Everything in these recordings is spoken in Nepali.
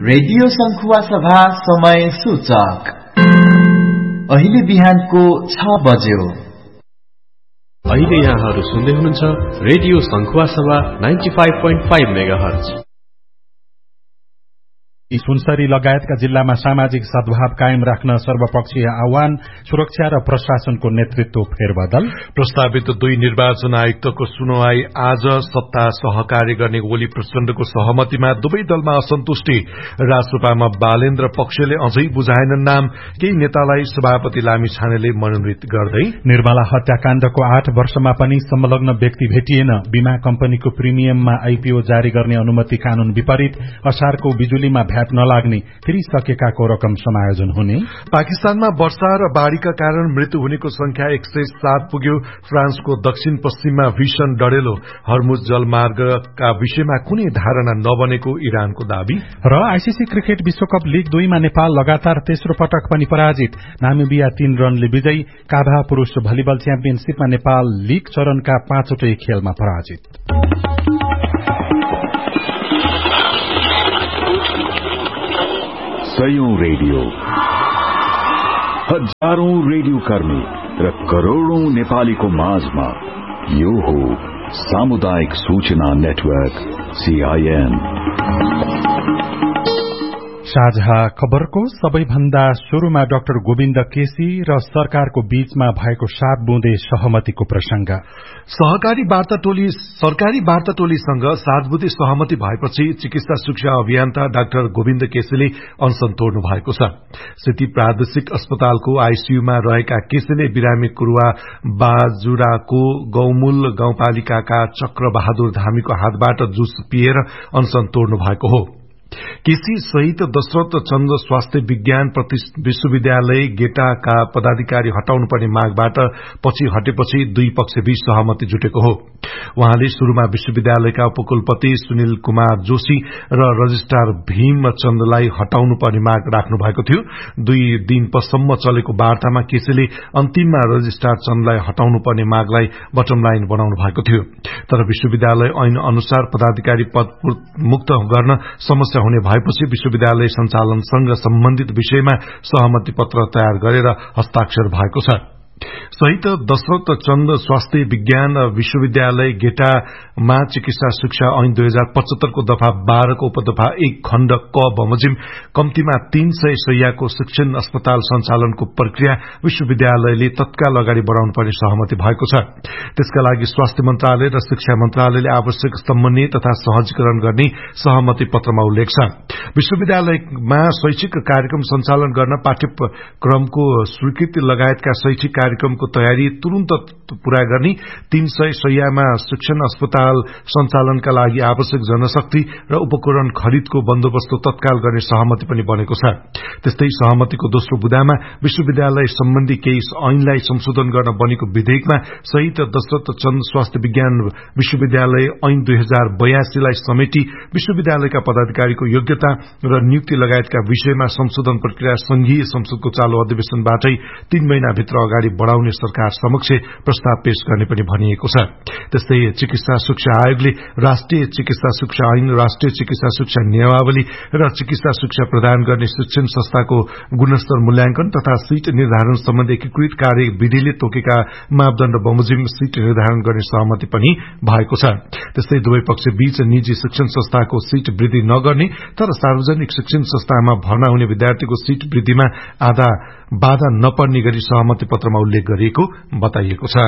रेडियो संखुवा सभा समय सूचक अहिले बिहानको 6 बज्यो। अहिले यहाँहरू सुन्दै हुनुहुन्छ रेडियो संखुवा सभा 95.5 मेगाहर्ज। सुनसरी लगायतका जिल्लामा सामाजिक सद्भाव कायम राख्न सर्वपक्षीय आह्वान, सुरक्षा र प्रशासनको नेतृत्व फेरबदल। प्रस्तावित 2 निर्वाचन आयुक्तको सुनवाई आज। सत्ता सहकार्य गर्ने ओली प्रचण्डको सहमतिमा दुवै दलमा असन्तुष्टि। राष्ट्रपामा बालेन्द्र पक्षले अझै बुझाएनन् नाम। केही नेतालाई सभापति लामिछानेले मनोनित गर्दै। निर्मला हत्याकाण्डको 8 वर्षमा पनि संलग्न व्यक्ति भेटिएन। बीमा कम्पनीको प्रिमियममा आईपीओ जारी गर्ने अनुमति कानून विपरीत। असारको बिजुलीमा भ्याट नलाग्ने, तिरिसकेकाको रकम समायोजन हुने। पाकिस्तानमा वर्षा र बाढ़ीका कारण मृत्यु हुनेको संख्या 107 पुग्यो। फ्रान्सको दक्षिण पश्चिममा भीषण डढेलो। हर्मुज जलमार्गका विषयमा कुनै धारणा नबनेको इरानको दावी। र आईसीसी क्रिकेट विश्वकप लीग 2 मा नेपाल लगातार तेस्रो पटक पनि पराजित। नामिबिया 3 रनले विजयी। काभा पुरूष भलिबल च्याम्पियनशीपमा नेपाल लीग चरणका 5वटै खेलमा पराजित। सयौं रेडियो, हजारौं रेडियो कर्मी र करोड़ौं नेपालीको माझमा यो हो सामुदायिक सूचना नेटवर्क CIN। साझा खबरको सबैभन्दा शुरूमा डाक्टर गोविन्द केसी र सरकारको बीचमा भएको 7 बुँदे सहमतिको प्रसंग। सरकारी वार्ता टोलीसँग 7 बुँदे सहमति भएपछि चिकित्सा शिक्षा अभियन्ता डाक्टर गोविन्द केसीले अनशन तोड्नु भएको छ। सेती प्रादेशिक अस्पतालको आईसीयूमा रहेका केसीले बिरामी कुरुवा बाजुराको गौमूल गाउँपालिकाका चक्र बहादुर धामीको हातबाट जुस पिएर अनशन तोड्नु भएको हो। केसी सहित दशरथ चन्द स्वास्थ्य विज्ञान विश्वविद्यालय गेटाका पदाधिकारी हटाउनु पर्ने मागबाट पछि हटेपछि 2 पक्षबीच सहमति जुटेको हो। उहाँले शुरूमा विश्वविद्यालयका उपकुलपति सुनिल कुमार जोशी र रजिस्ट्रार भीम चन्दलाई हटाउनु पर्ने माग राख्नु भएको थियो। 2 दिनसम्म चलेको वार्तामा केसीले अन्तिममा रजिस्ट्रार चन्दलाई हटाउनु पर्ने मागलाई बटम लाइन बनाउनु भएको थियो। तर विश्वविद्यालय ऐन अनुसार पदाधिकारी पद मुक्त गर्न समस्या हुने भएपछि विश्वविद्यालय सञ्चालनसँग सम्बन्धित विषयमा सहमति पत्र तयार गरेर हस्ताक्षर भएको छ। सहित दशरथ चन्द स्वास्थ्य विज्ञान विश्वविद्यालय गेटामा चिकित्सा शिक्षा ऐन 2075 को दफा 12 को उपदफा 1 खण्ड क बमोजिम कम्तीमा 300 शैय्याको शिक्षण अस्पताल सञ्चालनको प्रक्रिया विश्वविद्यालयले तत्काल अगाडि बढ़ाउनु पर्ने सहमति भएको छ। त्यसका लागि स्वास्थ्य मन्त्रालय र शिक्षा मन्त्रालयले आवश्यक समन्वय तथा सहजीकरण गर्ने सहमति पत्रमा उल्लेख छ। विश्वविद्यालयमा शैक्षिक कार्यक्रम सञ्चालन गर्न पाठ्यक्रमको स्वीकृति लगायतका शैक्षिक कार्यक्रमको तयारी तुरन्त पूरा गर्ने, 300 शैय्यामा शिक्षण अस्पताल सञ्चालनका लागि आवश्यक जनशक्ति र उपकरण खरिदको बन्दोबस्त तत्काल गर्ने सहमति पनि बनेको छ। त्यस्तै सहमतिको दोस्रो बुँदामा विश्वविद्यालय सम्बन्धी केही ऐनलाई संशोधन गर्न बनेको विधेयकमा सहित दशरथ चन्द स्वास्थ्य विज्ञान विश्वविद्यालय ऐन 2082 लाई समेटी विश्वविद्यालयका पदाधिकारीको योग्यता र नियुक्ति लगायतका विषयमा संशोधन प्रक्रिया संघीय संसदको चालू अधिवेशनबाटै 3 महिनाभित्र अगाडि बढ़ाउने सरकार समक्ष प्रस्ताव पेश गर्ने पनि भनिएको छ। त्यस्तै चिकित्सा शिक्षा आयोगले राष्ट्रिय चिकित्सा शिक्षा ऐन, राष्ट्रिय चिकित्सा शिक्षा नियमावली र चिकित्सा शिक्षा प्रदान गर्ने शिक्षण संस्थाको गुणस्तर मूल्याङ्कन तथा सीट निर्धारण सम्बन्धी एकीकृत कार्यविधिले तोकेका मापदण्ड बमोजिम सीट निर्धारण गर्ने सहमति पनि भएको छ। त्यस्तै दुवै पक्ष बीच निजी शिक्षण संस्थाको सीट वृद्धि नगर्ने तर सार्वजनिक शिक्षण संस्थामा भर्ना हुने विद्यार्थीको सीट वृद्धिमा बाधा नपर्ने गरी सहमति पत्रमा उल्लेख गरिएको बताइएको छ।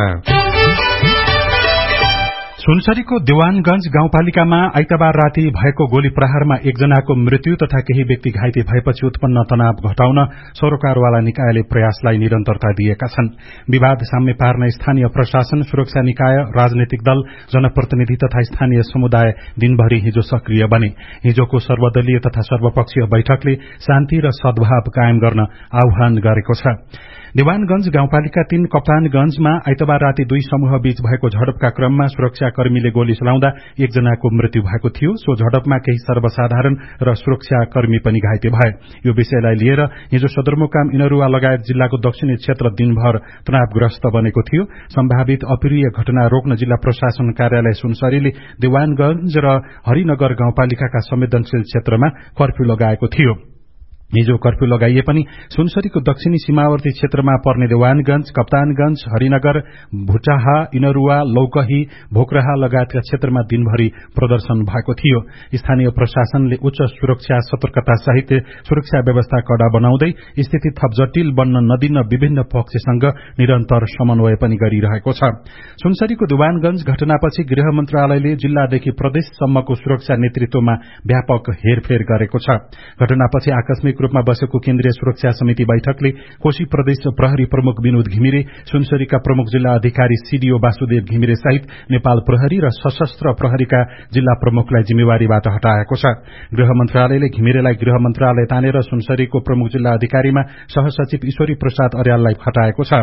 सुनसरीको देवानगंज गाउँपालिकामा आइतबार राति भएको गोली प्रहारमा 1 जनाको मृत्यु तथा केही व्यक्ति घाइते भएपछि उत्पन्न तनाव घटाउन सरोकारवाला निकायले प्रयासलाई निरन्तरता दिएका छन्। विवाद साम्य पार्न स्थानीय प्रशासन, सुरक्षा निकाय, राजनैतिक दल, जनप्रतिनिधि तथा स्थानीय समुदाय दिनभरि हिजो सक्रिय बने। हिजोको सर्वदलीय तथा सर्वपक्षीय बैठकले शान्ति र सद्भाव कायम गर्न आह्वान गरेको छ। देवानगंज गाउँपालिका 3 कप्तानगंजमा आइतबार राति 2 समूह बीच भएको झडपका क्रममा सुरक्षा सुरक्षाकर्मीले गोली चलाउँदा एकजनाको मृत्यु भएको थियो। सो झडपमा केही सर्वसाधारण र सुरक्षाकर्मी पनि घाइते भए। यो विषयलाई लिएर हिजो सदरमुकाम इनरुवा लगायत जिल्लाको दक्षिणी क्षेत्र दिनभर तनावग्रस्त बनेको थियो। सम्भावित अप्रिय घटना रोक्न जिल्ला प्रशासन कार्यालय सुनसरीले देवानगंज र हरिनगर गाउँपालिकाका संवेदनशील क्षेत्रमा कर्फ्यू लगाएको थियो। हिजो कर्फ्यू लगाइए पनि सुनसरीको दक्षिणी सीमावर्ती क्षेत्रमा पर्ने देवानगंज, कप्तानगंज, हरिनगर, भुटाहा, इनरुवा, लौकही, भोकराहा लगायतका क्षेत्रमा दिनभरि प्रदर्शन भएको थियो। स्थानीय प्रशासनले उच्च सुरक्षा सतर्कता सहित सुरक्षा व्यवस्था कड़ा बनाउँदै स्थिति थप जटिल बन्न नदिन विभिन्न पक्षसँग निरन्तर समन्वय पनि गरिरहेको छ। सुनसरीको देवानगंज घटनापछि गृह मन्त्रालयले जिल्लादेखि प्रदेशसम्मको सुरक्षा नेतृत्वमा व्यापक हेरफेर गरेको छ। घटनापछि आकस्मिक रूपमा बसेको केन्द्रीय सुरक्षा समिति बैठकले कोशी प्रदेश प्रहरी प्रमुख विनोद घिमिरे, सुनसरीका प्रमुख जिल्ला अधिकारी सीडीओ वासुदेव घिमिरे सहित नेपाल प्रहरी र सशस्त्र प्रहरीका जिल्ला प्रमुखलाई जिम्मेवारीबाट हटाएको छ। गृह मन्त्रालयले घिमिरेलाई गृह मन्त्रालय तानेर सुनसरीको प्रमुख जिल्ला अधिकारीमा सहसचिव ईश्वरी प्रसाद अर्याललाई हटाएको छ।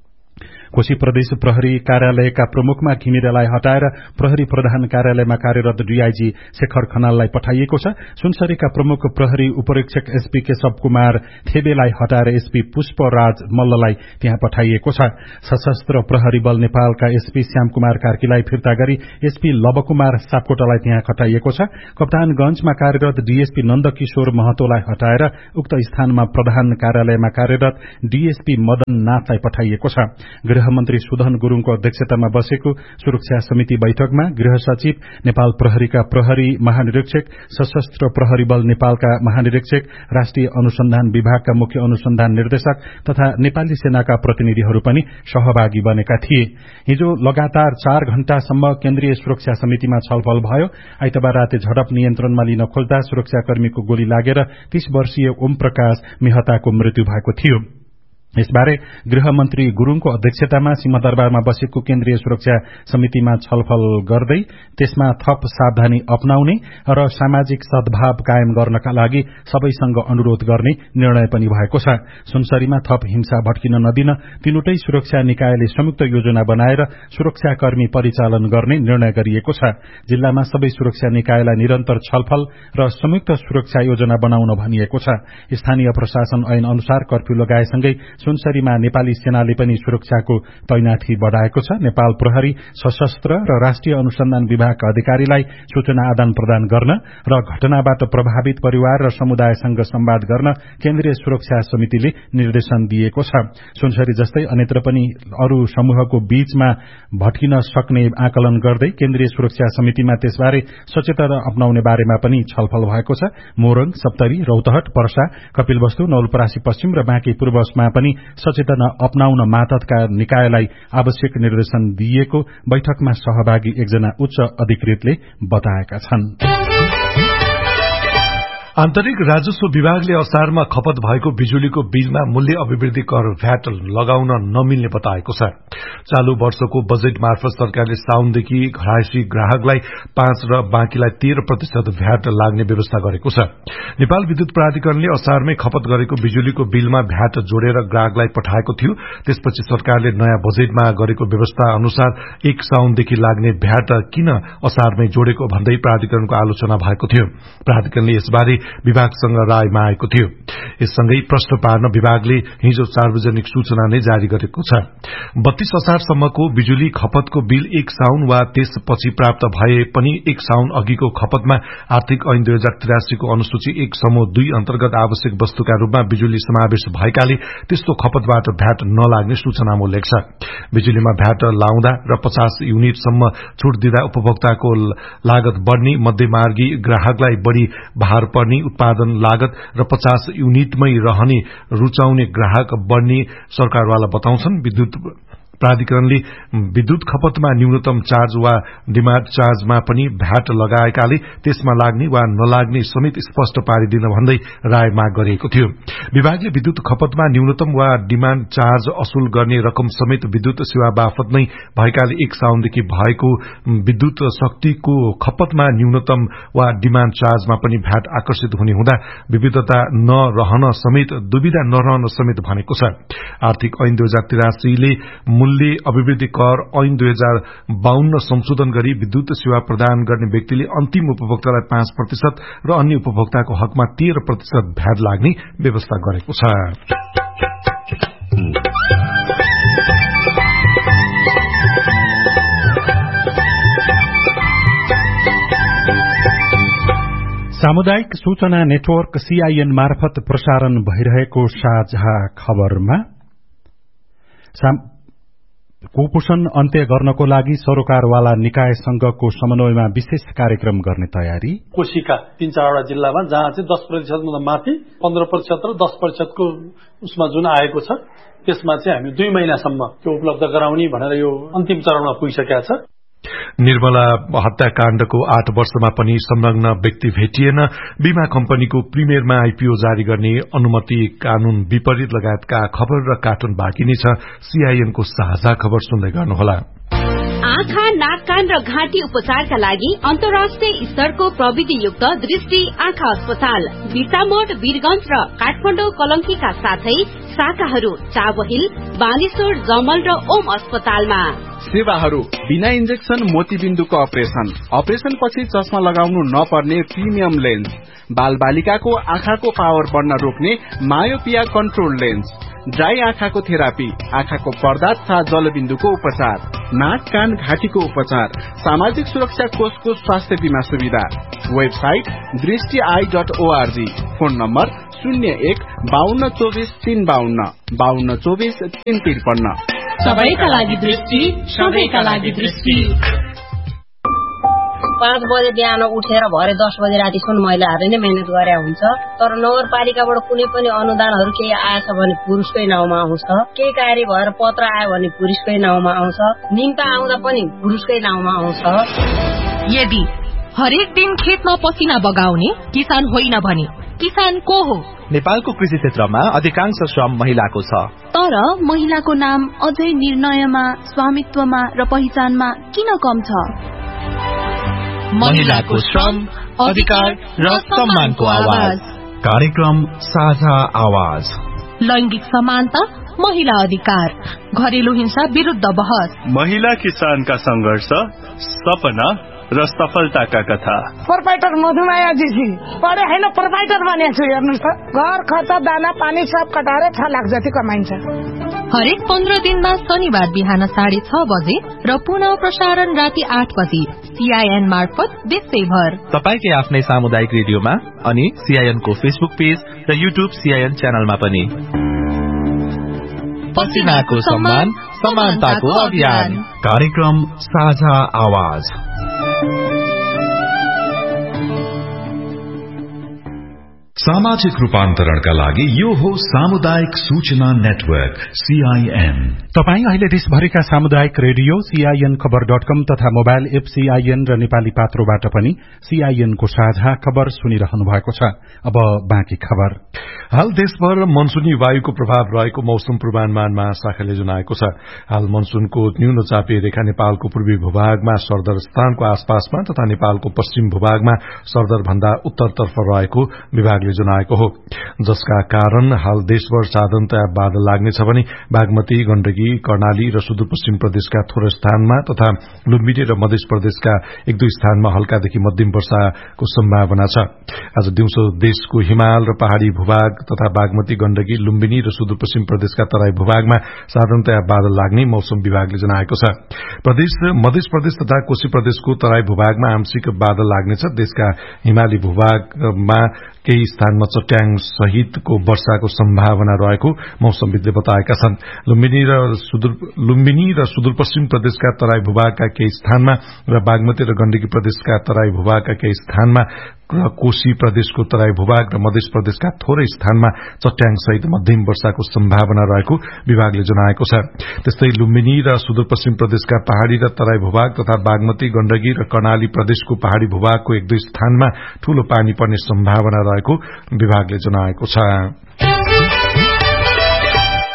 कोशी प्रदेश प्रहरी कार्यालयका प्रमुखमा घिमिरेलाई हटाएर प्रहरी प्रधान कार्यालयमा कार्यरत डीआईजी शेखर खनाललाई पठाइएको छ। सुनसरीका प्रमुख प्रहरी उपरीक्षक एसपी केशव कुमार थेबेलाई हटाएर एसपी पुष्पराज मल्ललाई त्यहाँ पठाइएको छ। सशस्त्र प्रहरी बल नेपालका एसपी श्याम कुमार कार्कीलाई फिर्ता गरी एसपी लवकुमार सापकोटालाई त्यहाँ खटाइएको छ। कप्तानगंजमा कार्यरत डीएसपी नन्दकिशोर महतोलाई हटाएर उक्त स्थानमा प्रधान कार्यालयमा कार्यरत डीएसपी मदन नाथलाई पठाइएको छ। गृहमन्त्री सुधन गुरूङको अध्यक्षतामा बसेको सुरक्षा समिति बैठकमा गृह सचिव, नेपाल प्रहरीका प्रहरी महानिरीक्षक, सशस्त्र प्रहरी बल नेपालका महानिरीक्षक, राष्ट्रिय अनुसन्धान विभागका मुख्य अनुसन्धान निर्देशक तथा नेपाली सेनाका प्रतिनिधिहरू पनि सहभागी बनेका थिए। हिजो लगातार 4 घण्टासम्म केन्द्रीय सुरक्षा समितिमा छलफल भयो। आइतबार राति झडप नियन्त्रणमा लिन खोज्दा सुरक्षाकर्मीको गोली लागेर 30 वर्षीय ओम प्रकाश मेहताको मृत्यु भएको थियो। यसबारे गृहमन्त्री गुरूङको अध्यक्षतामा सिंहदरबारमा बसेको केन्द्रीय सुरक्षा समितिमा छलफल गर्दै त्यसमा थप सावधानी अपनाउने र सामाजिक सद्भाव कायम गर्नका लागि सबैसँग अनुरोध गर्ने निर्णय पनि भएको छ। सुनसरीमा थप हिंसा भड्किन नदिन तीनवटै सुरक्षा निकायले संयुक्त योजना बनाएर सुरक्षाकर्मी परिचालन गर्ने निर्णय गरिएको छ। जिल्लामा सबै सुरक्षा निकायलाई निरन्तर छलफल र संयुक्त सुरक्षा योजना बनाउन भनिएको छ। स्थानीय प्रशासन ऐन अनुसार कर्फ्यू लगाएसँगै सुनसरीमा नेपाली सेनाले पनि सुरक्षाको तैनाथी बढ़ाएको छ। नेपाल प्रहरी, सशस्त्र र राष्ट्रिय अनुसन्धान विभागका अधिकारीलाई सूचना आदान प्रदान गर्न र घटनाबाट प्रभावित परिवार र समुदायसँग संवाद गर्न केन्द्रीय सुरक्षा समितिले निर्देशन दिएको छ। सुनसरी जस्तै अन्यत्र पनि अरू समूहको बीचमा भट्किन सक्ने आकलन गर्दै केन्द्रीय सुरक्षा समितिमा त्यसबारे सचेतना अपनाउने बारेमा पनि छलफल भएको छ। मोरङ, सप्तरी, रौतहट, पर्सा, कपिलवस्तु, नवलपरासी पश्चिम र बाँकी पूर्वमा पनि सचेतना अपनाउन मातहतका निकायलाई आवश्यक निर्देशन दिएको बैठकमा सहभागी एकजना उच्च अधिकृतले बताएका छन्। आन्तरिक राजस्व विभागले असारमा खपत भएको बिजुलीको बिलमा मूल्य अभिवृद्धि कर भ्याट लगाउन नमिल्ने बताएको छ। चालू वर्षको बजेट मार्फत सरकारले साउनदेखि घरायसी ग्राहकलाई 5 र बाँकीलाई 13% भ्याट लाग्ने व्यवस्था गरेको छ। नेपाल विद्युत प्राधिकरणले असारमै खपत गरेको बिजुलीको बिलमा भ्याट जोडेर ग्राहकलाई पठाएको थियो। त्यसपछि सरकारले नयाँ बजेटमा गरेको व्यवस्था अनुसार 1 साउनदेखि लाग्ने भ्याट किन असारमै जोडेको भन्दै प्राधिकरणको आलोचना भएको थियो। प्राधिकरणले यसबारे विभागसँग राय मागेको थियो। यससँगै प्रश्न पार्न विभागले हिजो सार्वजनिक सूचना नै जारी गरेको छ। 32 असारसम्मको बिजुली खपतको बिल 1 साउन वा त्यसपछि प्राप्त भए पनि 1 साउन अघिको खपतमा आर्थिक ऐन 2083 को अनुसूची 1 समूह 2 अन्तर्गत आवश्यक वस्तुका रूपमा बिजुली समावेश भएकाले त्यस्तो खपतबाट भ्याट नलाग्ने सूचनामा उल्लेख छ। बिजुलीमा भ्याट लाउँदा र 50 युनिटसम्म छुट दिँदा उपभोक्ताको लागत बढ़ने, मध्यमार्गी ग्राहकलाई बढ़ी भार पर्ने, उत्पादन लागत र 50 युनिटमै रहने रुचाउने ग्राहक बढ़ने सरकारवाला बताउँछन्। विद्युत प्राधिकरणले विद्युत खपतमा न्यूनतम चार्ज वा डिमान्ड चार्जमा पनि भ्याट लगाएकाले त्यसमा लाग्ने वा नलाग्ने समेत स्पष्ट पारिदिन भन्दै राय माग गरिएको थियो। विभागले विद्युत खपतमा न्यूनतम वा डिमान्ड चार्ज असुल गर्ने रकम समेत विद्युत सेवा बापत नै भएकाले 1 साउनदेखि भएको विद्युत शक्तिको खपतमा न्यूनतम वा डिमान्ड चार्जमा पनि भ्याट आकर्षित हुने हुँदा विविधता नरहन समेत दुविधा नरहन समेत भनेको छ। आर्थिक ऐन 2083 ले मूल्य अभिवृद्धि कर ऐन 2052 संशोधन गरी विद्युत सेवा प्रदान गर्ने व्यक्तिले अन्तिम उपभोक्तालाई 5% र अन्य उपभोक्ताको हकमा 13% भ्याट लाग्ने व्यवस्था गरेको छ। सामुदायिक सूचना नेटवर्क सीआईएन मार्फत प्रसारण भइरहेको साझा खबरमा कुपोषण अन्त्य गर्नको लागि सरोकारवाला निकायसँगको समन्वयमा विशेष कार्यक्रम गर्ने तयारी। कोशीका 3-4 वटा जिल्लामा जहाँ चाहिँ 10% भन्दा माथि 15% र 10% को उसमा जुन आएको छ त्यसमा चाहिँ हामी 2 महिनासम्म त्यो उपलब्ध गराउने भनेर यो अन्तिम चरणमा पुगिसकेका छ। निर्मला हत्याकाण्डको 8 वर्षमा पनि संलग्न व्यक्ति भेटिएन। बीमा कम्पनीको प्रिमियरमा आईपीओ जारी गर्ने अनुमति कानून विपरीत लगायतका खबर र कार्टुन बाँकी नै छ। सीआईएनको साझा खबर सुन्दै गर्नुहोला। आँखा, नाक, कान र घाँटी उपचारका लागि अन्तर्राष्ट्रिय स्तरको प्रविधियुक्त दृष्टि आँखा अस्पताल बिर्तामोड, वीरगंज र काठमाडौँ कलंकीका साथै शाखाहरू चाबहिल, बानेश्वर, जमल र ओम अस्पतालमा। सेवाहरू बिना इन्जेक्सन मोतीबिन्दुको अपरेशन पछि चस्मा लगाउनु नपर्ने प्रिमियम लेन्स, बाल बालिकाको आँखाको पावर बढ्न रोक्ने मायोपिया कन्ट्रोल लेन्स, ड्राई आँखाको थेरापी, आँखाको पर्दा तथा जलबिन्दुको उपचार, नाक, कान, घाँटीको उपचार, सामाजिक सुरक्षा कोषको स्वास्थ्य बीमा सुविधा। Website दृष्टि.org, phone number 01-5224-352, 5224-353। सबैका लागि दृष्टि, सबैका लागि दृष्टि। 5 बजे बिहान उठेर भरे 10 बजे रातिसम्म महिलाहरूले नै मेहनत गरे हुन्छ। तर नगरपालिकाबाट कुनै पनि अनुदानहरू केही आएछ भने पुरुषकै नाउँमा आउँछ, केही कार्य भएर पत्र आयो भने पुरुषकै नाउँमा आउँछ, निम्ता आउँदा पनि पुरुषकै नाउँमा आउँछ। यदि हरेक दिन खेतमा पसिना बगाउने किसान होइन भने किसान को हो? नेपालको कृषि क्षेत्रमा अधिकांश श्रम महिलाको छ। तर महिलाको नाम अझै निर्णयमा, स्वामित्वमा र पहिचानमा किन कम छ? महिलाको श्रम, अधिकार र सम्मानको आवाज। कार्यक्रम साझा आवाज। लैंगिक समानता, महिला अधिकार, घरेलु हिंसा विरुद्ध बहस, महिला किसानका संघर्ष, सपना र सफलताका कथा। प्रोपाइटर मधुमायाजी पढे होइन, प्रोपाइटर बनेको छु। हेर्नुहोस् त, घर खर्च, दाना पानी सब कटाएर 6 लाख जति कमाइन्छ। हरेक 15 दिनमा शनिबार बिहान 6:30 बजे र पुनः प्रसारण राति 8 बजे सीआईएन मार्फत देशैभर तपाईकै आफ्नै सामुदायिक रेडियोमा अनि सीआईएन को फेसबुक पेज र युट्युब सीआईएन च्यानलमा पनि। पसिनाको सम्मान, समानताको अभियान। कार्यक्रम साझा आवाज। सामाजिक रूपान्तरणका लागि यो हो सामुदायिक सूचना नेटवर्क सीआईएन। तपाई अहिले देशभरिका सामुदायिक रेडियो सीआईएन खबर.com तथा मोबाइल एप सीआईएन र नेपाली पात्रोबाट पनि सीआईएन को साझा खबर सुनिरहनु भएको छ। अब बाँकी खबर। हाल देशभर मनसुनी वायुको प्रभाव रहेको मौसम पूर्वानुमान महाशाखाले जनाएको छ। हाल मनसुनको न्यून चापीय रेखा नेपालको पूर्वी भूभागमा सरदर स्थानको आसपासमा तथा नेपालको पश्चिम भूभागमा सरदर भन्दा उत्तरतर्फ रहेको विभागले जनाएको हो, जसका कारण हाल देशभर साधारणतया बादल लाग्नेछ भने बागमती, गण्डकी, कर्णाली र सुदूरपश्चिम प्रदेशका थोरै स्थानमा तथा लुम्बिनी र मध्य प्रदेशका 1-2 स्थानमा हल्कादेखि मध्यम वर्षाको सम्भावना छ। आज दिउँसो देशको हिमाल र पहाड़ी भूभाग तथा बागमती, गण्डकी, लुम्बिनी र सुदूरपश्चिम प्रदेशका तराई भूभागमा साधारणतया बादल लाग्ने मौसम विभागले जनाएको छ। मध्य प्रदेश तथा कोशी प्रदेशको तराई भूभागमा आंशिक बादल लाग्नेछ। देशका हिमाली भूभागमा केही स्थानमा चट्याङ सहितको वर्षाको सम्भावना रहेको मौसमविदले बताएका छन्। लुम्बिनी र सुदूरपश्चिम प्रदेशका तराई भूभागका केही स्थानमा र बागमती र गण्डकी प्रदेशका तराई भूभागका केही स्थानमा र कोशी प्रदेशको तराई भूभाग र मध्य प्रदेशका थोरै स्थानमा चट्याङ सहित मध्यम वर्षाको सम्भावना रहेको विभागले जनाएको छ। त्यस्तै लुम्बिनी र सुदूरपश्चिम प्रदेशका पहाड़ी र तराई भूभाग तथा बागमती, गण्डकी र कर्णाली प्रदेशको पहाड़ी भूभागको 1-2 स्थानमा ठूलो पानी पर्ने सम्भावना रहेको विभागले जनाएको छ।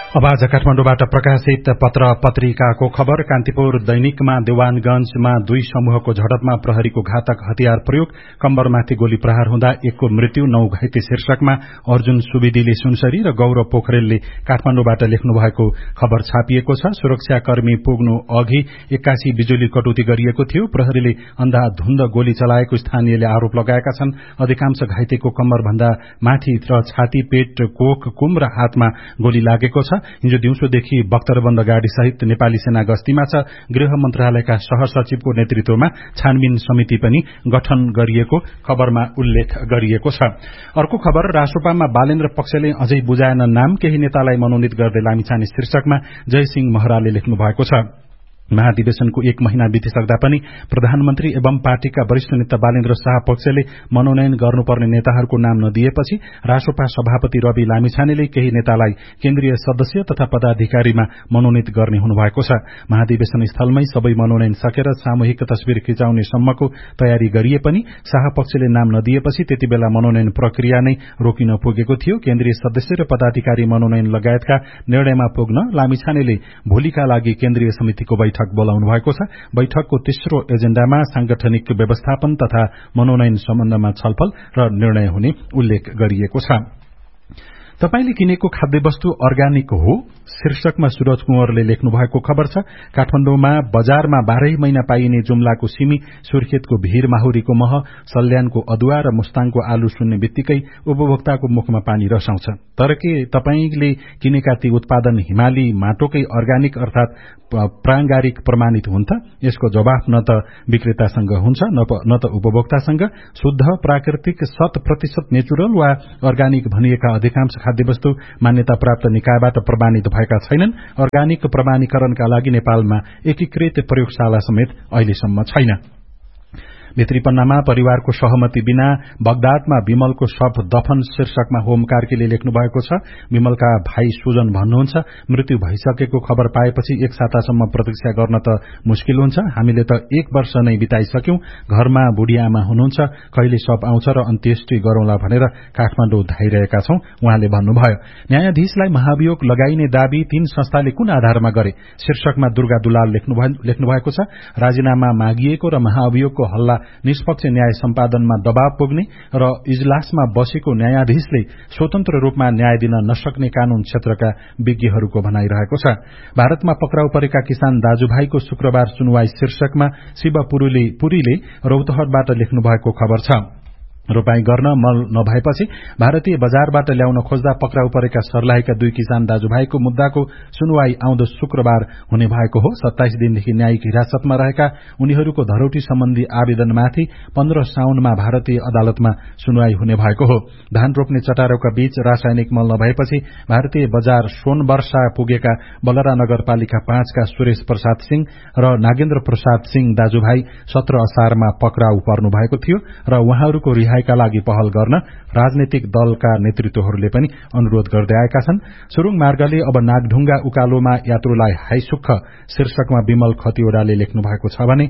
अब आज काठमाडौँबाट प्रकाशित पत्र पत्रिकाको खबर। कान्तिपुर दैनिकमा देवानगंजमा 2 समूहको झडपमा प्रहरीको घातक हतियार प्रयोग, कम्बरमाथि गोली प्रहार हुँदा 1 को मृत्यु 9 घाइते शीर्षकमा अर्जुन सुवेदीले सुनसरी र गौरव पोखरेलले काठमाडौँबाट लेख्नु भएको खबर छापिएको छ। सुरक्षाकर्मी पुग्नु अघि 81 बिजुली कटौती गरिएको थियो। प्रहरीले अन्धाधुन्द गोली चलाएको स्थानीयले आरोप लगाएका छन्। अधिकांश घाइतेको कम्बर भन्दा माथि र छाती, पेट, कोख, कुम र हातमा गोली लागेको छ। हिजो दिउँसोदेखि बख्तरबन्द गाड़ी सहित नेपाली सेना गस्तीमा छ। गृह मन्त्रालयका सहसचिवको नेतृत्वमा छानबिन समिति पनि गठन गरिएको खबरमा उल्लेख गरिएको छ। अर्को खबर, रासोपामा बालेन्द्र पक्षले अझै बुझाएन नाम, केही नेतालाई मनोनित गर्दै लामिछाने शीर्षकमा जयसिंह महराले लेख्नु भएको छ। महाधिवेशनको 1 महिना बितिसक्दा पनि प्रधानमन्त्री एवं पार्टीका वरिष्ठ नेता बालेन्द्र शाह पक्षले मनोनयन गर्नुपर्ने नेताहरूको नाम नदिएपछि रासोपा सभापति रवि लामिछानेले केही नेतालाई केन्द्रीय सदस्य तथा पदाधिकारीमा मनोनित गर्ने हुनुभएको छ। महाधिवेशन स्थलमै सबै मनोनयन सकेर सामूहिक तस्बिर खिचाउने सम्मको तयारी गरिए पनि शाह पक्षले नाम नदिएपछि त्यतिबेला मनोनयन प्रक्रिया नै रोकिन पुगेको थियो। केन्द्रीय सदस्य र पदाधिकारी मनोनयन लगायतका निर्णयमा पुग्न लामिछानेले भोलिका लागि केन्द्रीय समितिको बैठक बोलाउनु भएको छ। बैठकको तेस्रो एजेण्डामा सांगठनिक व्यवस्थापन तथा मनोनयन सम्बन्धमा छलफल र निर्णय हुने उल्लेख गरिएको छ। तपाईले किनेको खाद्यवस्तु अर्ग्यानिक हो शीर्षकमा सूरज कुँवरले लेख्नु भएको खबर छ। काठमाडौँमा बजारमा 12 महिना पाइने जुम्लाको सिमी, सुर्खेतको भीर माहुरीको मह, सल्यानको अदुवा र मुस्ताङको आलु सुन्ने बित्तिकै उपभोक्ताको मुखमा पानी रसाउँछ। तर के तपाईले किनेका ती उत्पादन हिमाली माटोकै अर्ग्यानिक अर्थात प्राङ्गारिक प्रमाणित हुन् त? यसको जवाफ न त विक्रेतासँग हुन्छ न त उपभोक्तासँग। शुद्ध, प्राकृतिक, 100% नेचुरल वा अर्ग्यानिक भनिएका अधिकांश खाद्यवस्तु मान्यता प्राप्त निकायबाट प्रमाणित भएका छैनन्। अर्ग्यानिक प्रमाणीकरणका लागि नेपालमा एकीकृत प्रयोगशाला समेत अहिलेसम्म छैन। भित्रीपन्नामा परिवारको सहमति बिना बगदादमा विमलको शव दफन शीर्षकमा होम कार्कीले लेख्नु भएको छ। विमलका भाइ सुजन भन्नुहुन्छ, मृत्यु भइसकेको खबर पाएपछि 1 सातासम्म प्रतीक्षा गर्न त मुस्किल हुन्छ। हामीले त 1 वर्ष नै बिताइसक्यौं। घरमा बुढीआमा हुनुहुन्छ, कहिले शव आउँछ र अन्त्येष्टि गरौंला भनेर काठमाडौँ धाइरहेका छौं, उहाँले भन्नुभयो। न्यायाधीशलाई महाभियोग लगाइने दावी 3 संस्थाले कुन आधारमा गरे शीर्षकमा दुर्गा दुलाल लेख्नु भएको छ। राजीनामा मागिएको र महाअभियोगको हल्ला निष्पक्ष न्याय सम्पादनमा दबाव पुग्ने र इजलासमा बसेको न्यायाधीशले स्वतन्त्र रूपमा न्याय दिन नसक्ने कानून क्षेत्रका विज्ञहरूको भनाइरहेको छ। भारतमा पक्राउ परेका किसान दाजुभाइको शुक्रबार सुनवाई शीर्षकमा शिव पुरीले रौतहटबाट लेख्नु भएको खबर छ। रोपाई गर्न मल नभएपछि भारतीय बजारबाट ल्याउन खोज्दा पक्राउ परेका सर्लाहीका 2 किसान दाजुभाइको मुद्दाको सुनवाई आउँदो शुक्रबार हुने भएको हो। 27 दिनदेखि न्यायिक हिरासतमा रहेका उनीहरूको धरोटी सम्बन्धी आवेदनमाथि 15 साउनमा भारतीय अदालतमा सुनवाई हुने भएको हो। धान रोप्ने चटारोका बीच रासायनिक मल नभएपछि भारतीय बजार सोनवर्षा पुगेका बलरा नगरपालिका 5 का सुरेश प्रसाद सिंह र नागेन्द्र प्रसाद सिंह दाजुभाइ 17 असारमा पक्राउ पर्नु भएको थियो र उहाँहरूको का लागि पहल गर्न राजनैतिक दलका नेतृत्वहरूले पनि अनुरोध गर्दै आएका छन्। सुरुङ मार्गले अब नागढुङ्गा उकालोमा यात्रुलाई हाइसुख शीर्षकमा विमल खतिवड़ाले लेख्नु भएको छ भने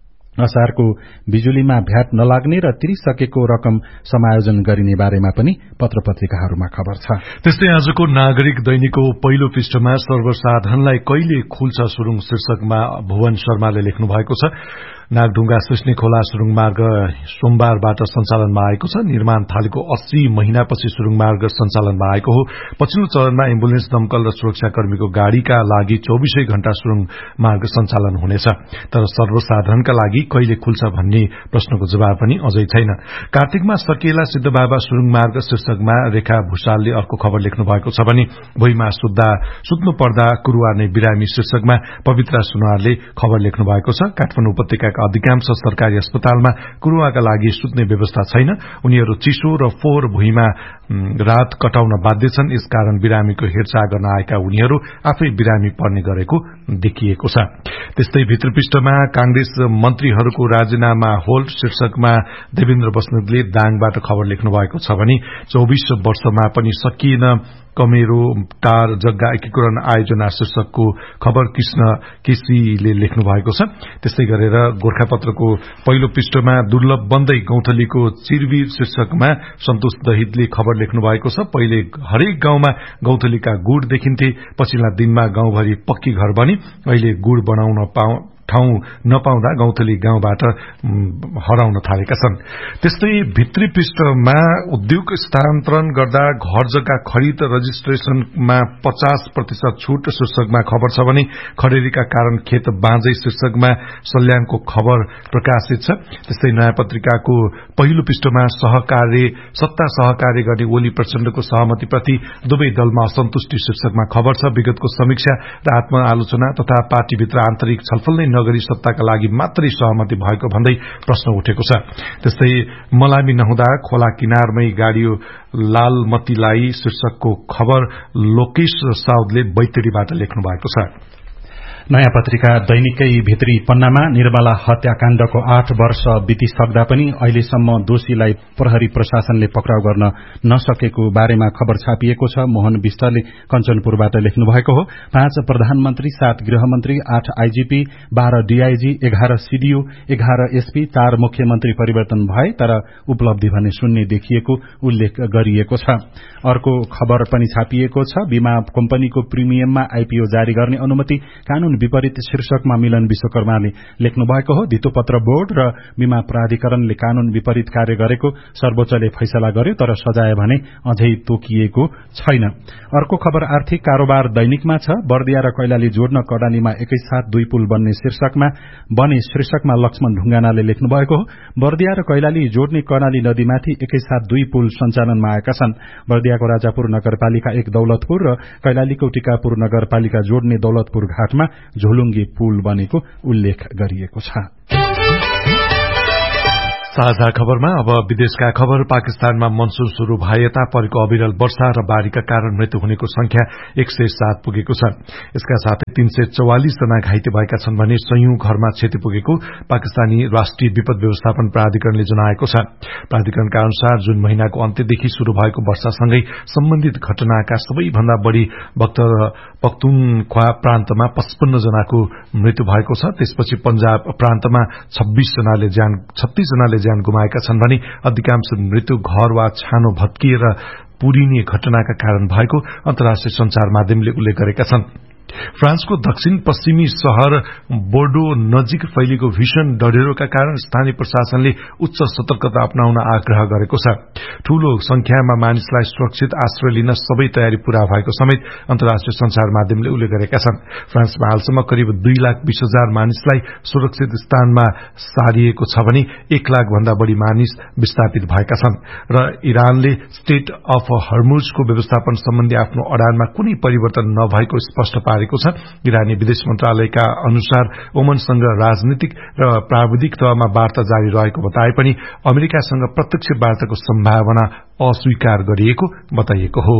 असारको बिजुलीमा भ्याट नलाग्ने र तिरिसकेको रकम समायोजन गरिने बारेमा पनि पत्र पत्रिकाहरूमा खबर छ। त्यस्तै आजको नागरिक दैनिकको पहिलो पृष्ठमा सर्वसाधारणलाई कहिले खुल्छ सुरुङ शीर्षकमा भुवन शर्माले लेख्नु भएको छ। नागढुङ्गा सिस्ने खोला सुरुङ मार्ग सोमबारबाट सञ्चालनमा आएको छ। निर्माण थालेको 80 महिनापछि सुरुङ मार्ग सञ्चालनमा आएको हो। पछिल्लो चरणमा एम्बुलेन्स, दमकल र सुरक्षाकर्मीको गाड़ीका लागि 24 घण्टा सुरुङ मार्ग सञ्चालन हुनेछ। तर सर्वसाधारणका लागि कहिले खुल्छ भन्ने प्रश्नको जवाब पनि अझै छैन। कार्तिकमा सकिएला सिद्धबाबा सुरुङ मार्ग शीर्षकमा रेखा भूषालले अर्को खबर लेख्नु भएको छ भने भुइँमा सुत्नु पर्दा कुरुवा नै बिरामी शीर्षकमा पवित्रा सुनवारले खबर लेख्नु भएको छ। काठमाडौँ उपत्यका अधिकांश सरकारी अस्पतालमा कुरुवाका लागि सुत्ने व्यवस्था छैन। उनीहरू चिसो र फोहोर भुइँमा रात कटाउन बाध्य छन्। यसकारण बिरामीको हेरचाह गर्न आएका उनीहरू आफै बिरामी पर्ने गरेको देखिएको छ। त्यस्तै भित्रपृष्ठमा कांग्रेस मन्त्रीहरूको राजीनामा होल्ड शीर्षकमा देवेन्द्र बस्नेतले दाङबाट खबर लेख्नु भएको छ भने 24 वर्षमा पनि सकिएन कमेरो टार जग्गा एकीकरण आयोजना शीर्षकको खबर कृष्ण केसीले लेख्नु भएको छ। त्यस्तै गरेर गोरखापत्रको पहिलो पृष्ठमा दुर्लभ बन्दै गौँथलीको चिरवीर शीर्षकमा सन्तोष दहितले खबर लेख्नु भएको छ। पहिले हरेक गाउँमा गौँथलीका गुड़ देखिन्थे, पछिल्ला दिनमा गाउँभरि पक्की घर बनी, अहिले गुड़ बनाउन ठाउँ नपाउँदा गौँथली गाउँबाट हराउन थालेका छन्। त्यस्तै भित्री पृष्ठमा उद्योग स्थानान्तरण गर्दा घर जग्गा खरिद रजिस्ट्रेशनमा 50% छूट शीर्षकमा खबर छ भने खडेरीका कारण खेत बाँझै शीर्षकमा सल्यानको खबर प्रकाशित छ। त्यस्तै नयाँ पत्रिकाको पहिलो पृष्ठमा सत्ता सहकार्य गर्ने ओली प्रचण्डको सहमतिप्रति दुवै दलमा असन्तुष्टि शीर्षकमा खबर छ। विगतको समीक्षा र आत्मआलोचना तथा पार्टीभित्र आन्तरिक छलफल नै नगरी सत्ताका लागि मात्रै सहमति भएको भन्दै प्रश्न उठेको छ। त्यस्तै मलामी नहुँदा खोला किनारमै गाडियो लालमतीलाई शीर्षकको खबर लोकेश साउदले बैतडीबाट लेख्नु भएको छ। नयाँ पत्रिका दैनिकै भित्री पन्नामा निर्मला हत्याकाण्डको 8 वर्ष बितिसक्दा पनि अहिलेसम्म दोषीलाई प्रहरी प्रशासनले पक्राउ गर्न नसकेको बारेमा खबर छापिएको छ। मोहन विष्टले कञ्चनपुरबाट लेख्नु भएको हो। 5 प्रधानमन्त्री, 7 गृहमन्त्री, 8 आईजीपी, 12 डीआईजी, 11 सीडीओ, 11 एसपी, 4 मुख्यमन्त्री परिवर्तन भए तर उपलब्धि भने शून्य देखिएको उल्लेख गरिएको छ। अर्को खबर पनि छापिएको छ। बीमा कम्पनीको प्रिमियममा आईपीओ जारी गर्ने अनुमति कानून विपरीत शीर्षकमा मिलन विश्वकर्माले लेख्नु भएको हो। धितोपत्र बोर्ड र बीमा प्राधिकरणले कानून विपरीत कार्य गरेको सर्वोच्चले फैसला गर्यो तर सजाय भने अझै तोकिएको छैन। अर्को खबर आर्थिक कारोबार दैनिकमा छ। बर्दिया र कैलाली जोड्न कडालीमा एकैसाथ 2 पुल बन्ने शीर्षकमा लक्ष्मण ढुङ्गानाले लेख्नु भएको हो। बर्दिया र कैलाली जोड्ने कर्णाली नदीमाथि एकैसाथ 2 पुल सञ्चालनमा आएका छन्। बर्दियाको राजापुर नगरपालिका 1 दौलतपुर र कैलालीको टिकापुर नगरपालिका जोड्ने दौलतपुर घाटमा झोलुङ्गे पुल बनेको उल्लेख गरिएको छ। साझा खबरमा अब विदेशका खबर। पाकिस्तानमा मनसून शुरू भए यता परेको अविरल वर्षा र बाढ़ीका कारण मृत्यु हुनेको संख्या 107 पुगेको छ। यसका साथै 344 जना घाइते भएका छन् भने 100 घरमा क्षति पुगेको पाकिस्तानी राष्ट्रिय विपद व्यवस्थापन प्राधिकरणले जनाएको छ। प्राधिकरणका अनुसार जुन महिनाको अन्त्यदेखि शुरू भएको वर्षासँगै सम्बन्धित घटनाका सबैभन्दा बढ़ी पख्तुनख्वा प्रान्तमा 55 जनाको मृत्यु भएको छ। त्यसपछि पंजाब प्रान्तमा 36 जनाले ज्यान गुमाएका छन् भने अधिकांश मृत्यु घर वा छानो भत्किएर पुरिने घटनाका कारण भएको अन्तर्राष्ट्रिय संचार माध्यमले उल्लेख गरेका छन्। फ्रान्सको दक्षिण पश्चिमी शहर बोर्डो नजिक फैलिएको भीषण डढेरोका कारण स्थानीय प्रशासनले उच्च सतर्कता अपनाउन आग्रह गरेको छ। ठूलो संख्यामा मानिसलाई सुरक्षित आश्रय लिन सबै तयारी पूरा भएको समेत अन्तर्राष्ट्रिय संचार माध्यमले उल्लेख गरेका छन्। फ्रान्समा हालसम्म करिब 2,20,000 मानिसलाई सुरक्षित स्थानमा सारिएको छ भने 1 लाख भन्दा बढ़ी मानिस विस्थापित भएका छन् र इरानले स्टेट अफ हर्मुजको व्यवस्थापन सम्बन्धी आफ्नो अडानमा कुनै परिवर्तन नभएको स्पष्ट पारेको छ। इरानी विदेश मन्त्रालयका अनुसार ओमनसँग राजनीतिक र प्राविधिक तहमा वार्ता जारी रहेको बताए पनि अमेरिकासँग प्रत्यक्ष वार्ताको सम्भावना अस्वीकार गरिएको बताइएको हो।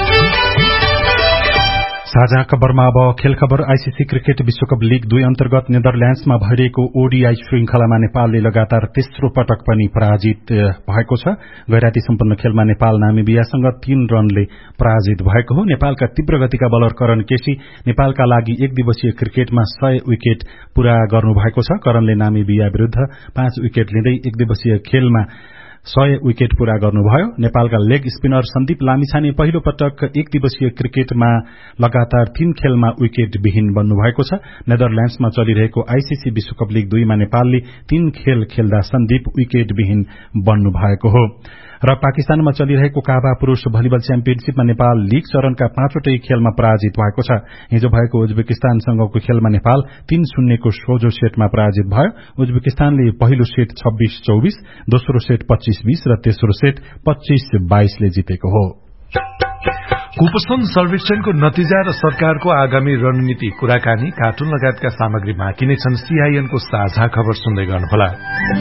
साझा खबरमा अब खेल खबर। आईसीसी क्रिकेट विश्वकप लीग 2 अन्तर्गत नेदरल्याण्ड्समा भइरहेको ओडीआई श्रृंखलामा नेपालले लगातार तेस्रो पटक पनि पराजित भएको छ। गैराती सम्पन्न खेलमा नेपाल नामिबियासँग 3 रनले पराजित भएको हो। नेपालका तीव्र गतिका बलर करण केसी नेपालका लागि 1 दिवसीय क्रिकेटमा 100 विकेट पूरा गर्नुभएको छ। करणले नामिबिया विरूद्ध 5 विकेट लिँदै 1 दिवसीय खेलमा 100 विकेट पूरा गर्नुभयो। नेपालका लेग स्पिनर सन्दीप लामिछाने पहिलो पटक 1 दिवसीय क्रिकेटमा लगातार 3 खेलमा विकेट विहीन बन्नुभएको छ। नेदरल्याण्ड्समा चलिरहेको आईसीसी विश्वकप लीग 2 मा नेपालले 3 खेल खेल्दा सन्दीप विकेट विहीन बन्नुभएको हो। र पाकिस्तानमा चलिरहेको काबा पुरूष भलिबल च्याम्पियनशीपमा नेपाल लीग चरणका 5वटै खेलमा पराजित भएको छ। हिजो भएको उज्बेकिस्तानसँगको खेलमा नेपाल 3-0 को सोझो सेटमा पराजित भयो। उज्बेकिस्तानले पहिलो सेट 26-24, दोस्रो सेट 25-20 र तेस्रो सेट 25-22 ले जितेको हो। कुपोषण सर्वेक्षणको नतिजा र सरकारको आगामी रणनीति, कुराकानी, कार्टुन लगायतका सामग्री बाँकी नै छन्। सीआईएनको साझा खबर सुन्दै गर्नुहोला।